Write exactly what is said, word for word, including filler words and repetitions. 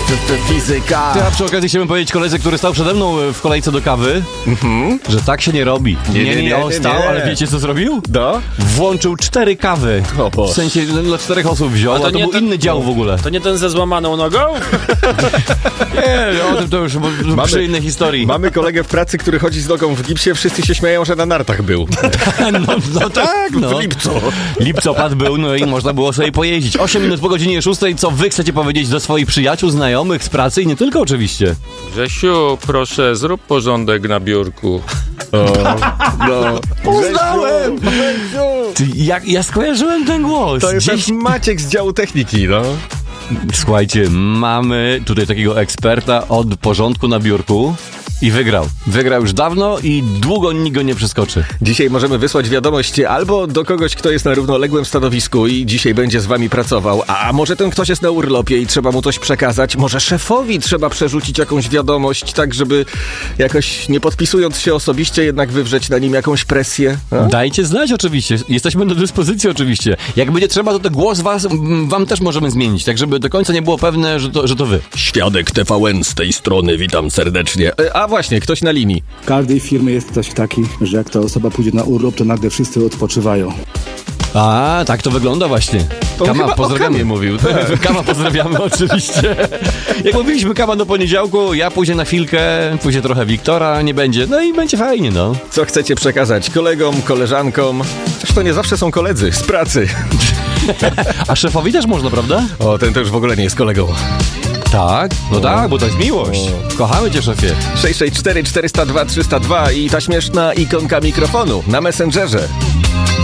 Fizyka. Ja przy okazji chciałbym powiedzieć koledze, który stał przede mną w kolejce do kawy, mhm. że tak się nie robi. Nie, nie, nie, nie, on nie, stał, nie. ale wiecie co zrobił? No? Włączył cztery kawy. O Boże. W sensie no, dla czterech osób wziął, a to, a to nie był ten, inny dział w ogóle. To nie ten ze złamaną nogą? Nie, o tym to już mamy, przy innej historii. Mamy kolegę w pracy, który chodzi z nogą w gipsie, wszyscy się śmieją, że na nartach był. no, no tak, no. W lipcu. Lipcopad był, no i można było sobie pojeździć. osiem minut po godzinie szóstej, co wy chcecie powiedzieć do swoich przyjaciół, znajomych z pracy i nie tylko oczywiście. Grzesiu, proszę, zrób porządek na biurku. O, no. Poznałem! Ty, jak, ja skojarzyłem ten głos. To jest Gdzieś... ten Maciek z działu techniki, no. Słuchajcie, mamy tutaj takiego eksperta od porządku na biurku i wygrał. Wygrał już dawno i długo nikt go nie przeskoczy. Dzisiaj możemy wysłać wiadomość albo do kogoś, kto jest na równoległym stanowisku i dzisiaj będzie z wami pracował, a może ten ktoś jest na urlopie i trzeba mu coś przekazać, może szefowi trzeba przerzucić jakąś wiadomość, tak żeby jakoś nie podpisując się osobiście jednak wywrzeć na nim jakąś presję. A? Dajcie znać oczywiście, jesteśmy do dyspozycji oczywiście. Jak będzie trzeba, to ten głos was, wam też możemy zmienić, tak żeby do końca nie było pewne, że to, że to wy. Świadek T V N z tej strony, witam serdecznie. A właśnie, ktoś na linii. W każdej firmie jest ktoś taki, że jak ta osoba pójdzie na urlop, to nagle wszyscy odpoczywają. A, tak to wygląda właśnie. To Kama, chyba pozdrawiamy. o Kamie mówił. Tak. Kama, pozdrawiamy oczywiście. Jak mówiliśmy, Kama do poniedziałku, ja pójdę na chwilkę, pójdzie trochę Wiktora, nie będzie, no i będzie fajnie, no. Co chcecie przekazać kolegom, koleżankom? Zresztą nie zawsze są koledzy z pracy. A szefowi też można, prawda? O, ten to już w ogóle nie jest kolegą. Tak, no o. tak, bo to jest miłość. O. Kochamy cię, szefie. sześć sześć cztery czterysta dwa trzysta dwa i ta śmieszna ikonka mikrofonu na Messengerze.